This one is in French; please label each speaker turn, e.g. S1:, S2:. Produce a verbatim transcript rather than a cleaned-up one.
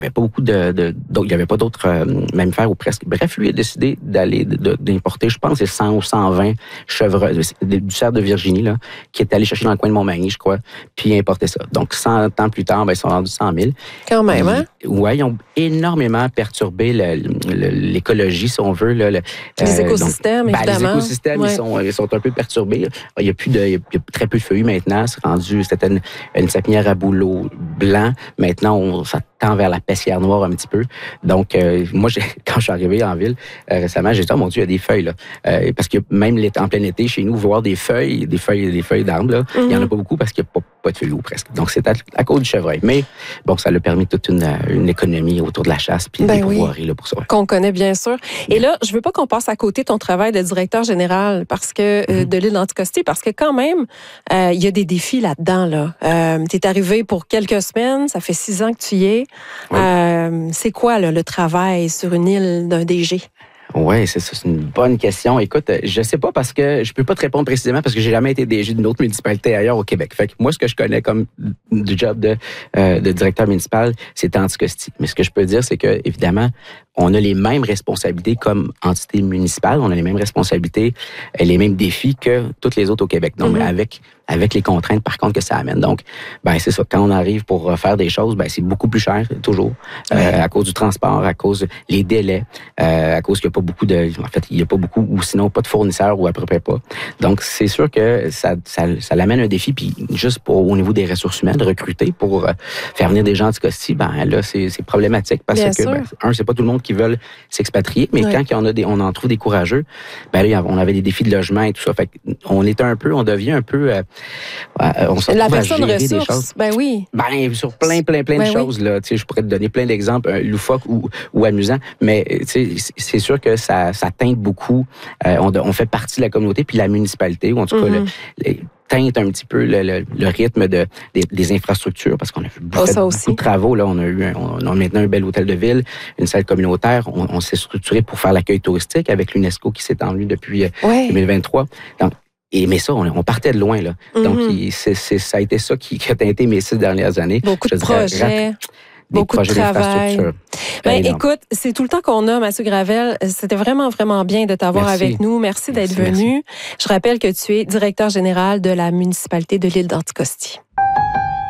S1: Il n'y avait pas beaucoup de, de donc il y avait pas d'autres euh, mammifères ou presque. Bref, lui a décidé d'aller de, d'importer, je pense, c'est cent ou cent vingt chevreuils du cerf de Virginie là, qui est allé chercher dans le coin de Montmagny, je crois, puis importer ça. Donc cent ans plus tard, ben ils sont rendus cent mille.
S2: Quand même, hein?
S1: Ouais, ils ont énormément perturbé le, le, l'écologie, si on veut. Là, le,
S2: les euh, écosystèmes,
S1: donc,
S2: évidemment.
S1: Ben, les écosystèmes,
S2: ouais.
S1: ils sont, ils sont un peu perturbés. Il y a plus de, il y a très peu de feuillus maintenant. C'est rendu, c'était une, une sapinière à bouleau blanc. Maintenant, on, ça tend vers la pessière noire un petit peu. Donc, euh, moi, j'ai, quand je suis arrivé en ville euh, récemment, j'ai dit, oh mon Dieu, il y a des feuilles, là. Euh, parce que même en plein été, chez nous, voir des feuilles, des feuilles, des feuilles d'arbres, là, mm-hmm. il n'y en a pas beaucoup parce qu'il n'y a pas, pas de feuilles ou presque. Donc, c'est à, à cause du chevreuil. Mais, bon, ça a permis toute une, une économie autour de la chasse puis
S2: ben
S1: des pourvoiries,
S2: oui.
S1: là, pour ça.
S2: Qu'on connaît, bien sûr. Et là, je veux pas qu'on passe à côté de ton travail de directeur général parce que, mm-hmm. euh, de l'île d'Anticosti, parce que quand même, euh, il y a des défis là-dedans, là. Euh, t'es arrivé pour quelques semaines, ça fait six ans que tu y es. Oui. Euh, c'est quoi, là, le travail sur une île d'un D G?
S1: Oui, c'est ça, c'est une bonne question. Écoute, je sais pas parce que je peux pas te répondre précisément parce que j'ai jamais été D G d'une autre municipalité ailleurs au Québec. Fait que moi, ce que je connais comme du job de, euh, de directeur municipal, c'est Anticosti. Mais ce que je peux dire, c'est que évidemment, on a les mêmes responsabilités comme entité municipale, on a les mêmes responsabilités, les mêmes défis que toutes les autres au Québec. Donc, mm-hmm. avec avec les contraintes, par contre, que ça amène. Donc, ben c'est ça. Quand on arrive pour faire des choses, ben c'est beaucoup plus cher, toujours, euh, ouais. à cause du transport, à cause des délais, euh, à cause qu'il n'y a pas beaucoup de... En fait, il n'y a pas beaucoup, ou sinon pas de fournisseurs, ou à peu près pas. Donc, c'est sûr que ça, ça, ça l'amène un défi. Puis, juste pour, au niveau des ressources humaines, de recruter pour euh, faire venir des gens d'Anticosti, ben là, c'est, c'est problématique parce Bien que, ben, un, c'est pas tout le monde qui veut s'expatrier, mais ouais. quand il y en a des, on en trouve des courageux, ben là, on avait des défis de logement et tout ça. Fait on est un peu, on devient un peu... Euh, on se
S2: la
S1: retrouve à
S2: personne
S1: gérer
S2: ressource,
S1: des choses.
S2: Ben oui.
S1: Ben, sur plein, plein, plein ben de choses, oui. là. Tu sais, je pourrais te donner plein d'exemples, euh, loufoques ou, ou amusants, mais tu sais, c'est sûr que ça, ça teinte beaucoup. Euh, on, on fait partie de la communauté, puis la municipalité, ou en tout mm-hmm. cas, le, le, teinte un petit peu le, le, le rythme de, des, des infrastructures, parce qu'on a fait beaucoup, oh, beaucoup de travaux. Là, on a eu un, on a maintenant un bel hôtel de ville, une salle communautaire. On, on s'est structuré pour faire l'accueil touristique avec l'UNESCO qui s'est étendu depuis ouais. deux mille vingt-trois. Donc, Et, mais ça, on, on partait de loin, là. Mm-hmm. Donc, il, c'est, c'est, ça a été ça qui, qui a teinté mes six dernières années.
S2: Beaucoup de
S1: dirais,
S2: projets.
S1: Rap-
S2: Beaucoup de travail. Ben, écoute, c'est tout le temps qu'on a, Mathieu Gravel. C'était vraiment, vraiment bien de t'avoir merci. avec nous. Merci d'être merci, venu. Merci. Je rappelle que tu es directeur général de la municipalité de l'île d'Anticosti.